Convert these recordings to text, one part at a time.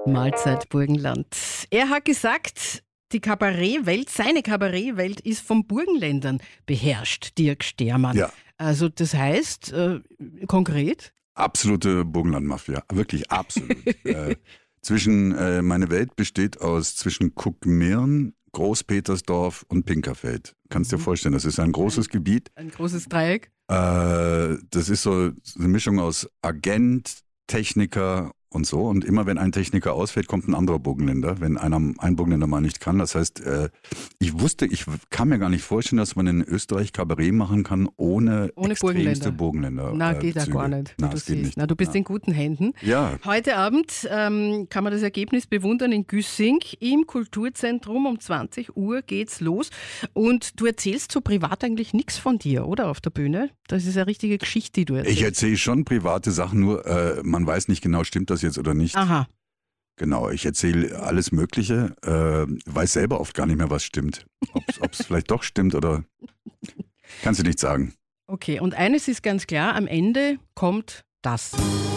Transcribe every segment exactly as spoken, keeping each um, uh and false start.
Mahlzeit Burgenland. Er hat gesagt, die Kabarettwelt, seine Kabarettwelt ist von Burgenländern beherrscht, Dirk Stermann. Ja. Also das heißt, äh, konkret? Absolute Burgenland-Mafia, wirklich absolut. äh, zwischen, äh, meine Welt besteht aus zwischen Kuckmirn, Großpetersdorf und Pinkerfeld. Kannst dir vorstellen, das ist ein großes ein, Gebiet. Ein großes Dreieck. Äh, das ist so eine Mischung aus Agent, Techniker und so. Und immer wenn ein Techniker ausfällt, kommt ein anderer Burgenländer, wenn einer, ein Burgenländer mal nicht kann. Das heißt, äh, ich wusste, ich kann mir gar nicht vorstellen, dass man in Österreich Kabarett machen kann, ohne, ohne extremste Burgenländer. Na, äh, geht ja Bezüge. gar nicht. Na, du, das geht siehst. nicht. Na, du bist Na. in guten Händen. Ja. Heute Abend ähm, kann man das Ergebnis bewundern in Güssing im Kulturzentrum. Um zwanzig Uhr geht's los. Und du erzählst so privat eigentlich nichts von dir, oder? Auf der Bühne. Das ist eine richtige Geschichte, die du erzählst. Ich erzähle schon private Sachen, nur äh, man weiß nicht genau, stimmt das jetzt oder nicht. Aha. Genau, ich erzähle alles Mögliche, äh, weiß selber oft gar nicht mehr, was stimmt. Ob es vielleicht doch stimmt oder kannst du nicht sagen. Okay, und eines ist ganz klar, am Ende kommt das.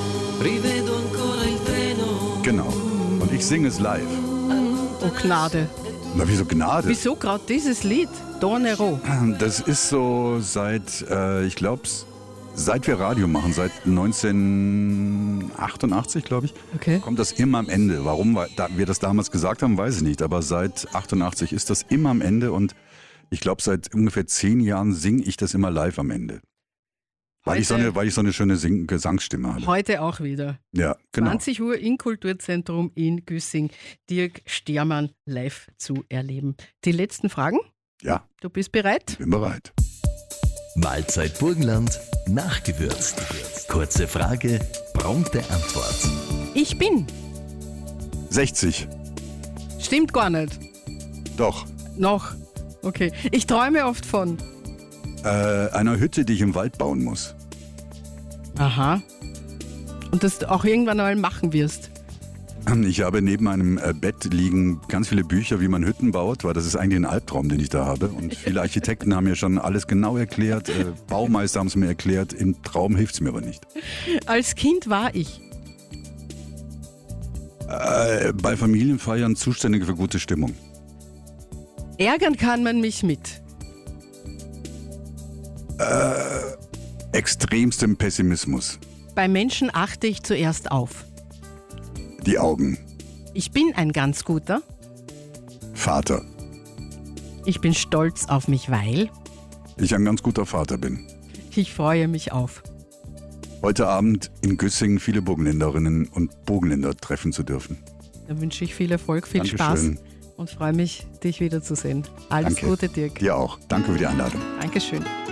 Genau, und ich singe es live. Oh Gnade. Na, wieso Gnade? Wieso gerade dieses Lied? Tornero. Das ist so seit, äh, ich glaube, seit wir Radio machen, seit neunzehnhundertachtundachtzig, glaube ich, Okay. kommt das immer am Ende. Warum wir das damals gesagt haben, weiß ich nicht. Aber seit achtundachtzig ist das immer am Ende und ich glaube, seit ungefähr zehn Jahren singe ich das immer live am Ende. Weil Heute- ich so eine, weil ich so eine schöne Sing- Gesangsstimme habe. Heute auch wieder. Ja, genau. zwanzig Uhr im Kulturzentrum in Güssing. Dirk Stermann live zu erleben. Die letzten Fragen? Ja, Du bist bereit? bin bereit. Mahlzeit Burgenland, nachgewürzt. Kurze Frage, prompte Antwort. Ich bin. sechzig. Stimmt gar nicht. Doch. Noch. Okay. Ich träume oft von. Äh, einer Hütte, die ich im Wald bauen muss. Aha. Und das du auch irgendwann einmal machen wirst. Ich habe neben meinem äh, Bett liegen ganz viele Bücher, wie man Hütten baut, weil das ist eigentlich ein Albtraum, den ich da habe. Und viele Architekten haben mir schon alles genau erklärt, äh, Baumeister haben es mir erklärt, im Traum hilft es mir aber nicht. Als Kind war ich. Äh, bei Familienfeiern zuständig für gute Stimmung. Ärgern kann man mich mit. Extremstem Pessimismus. Bei Menschen achte ich zuerst auf. Die Augen. Ich bin ein ganz guter. Vater. Ich bin stolz auf mich, weil Ich ein ganz guter Vater bin. ich freue mich auf. Heute Abend in Güssing viele Burgenländerinnen und Burgenländer treffen zu dürfen. Da wünsche ich viel Erfolg, viel Dankeschön. Spaß und freue mich, dich wiederzusehen. Alles Danke. Gute, Dirk. Dir auch. Danke für die Einladung. Dankeschön.